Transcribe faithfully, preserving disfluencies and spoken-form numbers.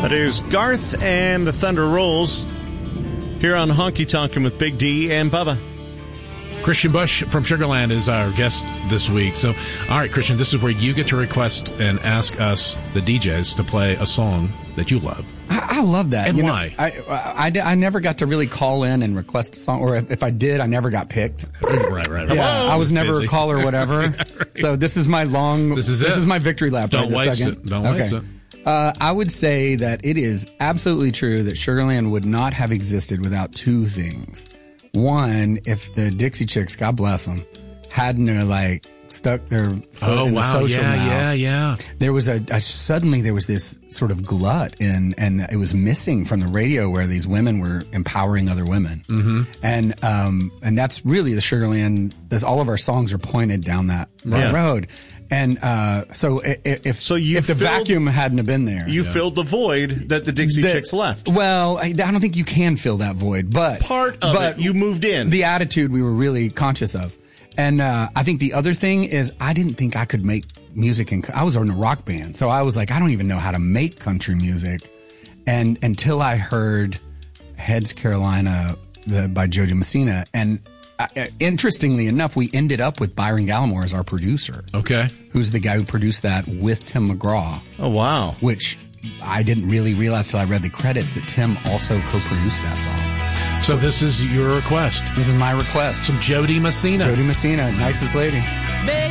That is Garth and the Thunder Rolls here on Honky Tonkin' with Big D and Bubba. Christian Bush from Sugarland is our guest this week. So, all right, Christian, this is where you get to request and ask us, the D Js, to play a song that you love. I, I love that. And you why? Know, I, I, I never got to really call in and request a song, or if, if I did, I never got picked. Right, right, right. Yeah, I was never busy. a caller or whatever. right. So this is my long, this is, this it. is my victory lap. Don't right waste second. it. Don't okay. waste it. Uh, I would say that it is absolutely true that Sugarland would not have existed without two things. One, if the Dixie Chicks, God bless them, hadn't uh, like stuck their foot oh, in wow. the social yeah, mouth. yeah, yeah. There was a, a suddenly there was this sort of glut in, and it was missing from the radio where these women were empowering other women. Mm-hmm. And, um, and that's really the Sugarland, that's all of our songs are pointed down that, that Yeah. road. And, uh, so if, if, So you if the filled- vacuum hadn't have been there. You filled the void that the Dixie the- Chicks left. Well, I, I don't think you can fill that void, but Part of but it, you moved in. the attitude we were really conscious of. And, uh, I think the other thing is I didn't think I could make music in, I was in a rock band. So I was like, I don't even know how to make country music. And until I heard Heads Carolina the, by Jody Messina. And uh, interestingly enough, we ended up with Byron Gallimore as our producer. Okay. Who's the guy who produced that with Tim McGraw. Oh, wow. Which I didn't really realize till I read the credits that Tim also co-produced that song. So this is your request. This is my request. Some Jody Messina. Jody Messina, nicest lady.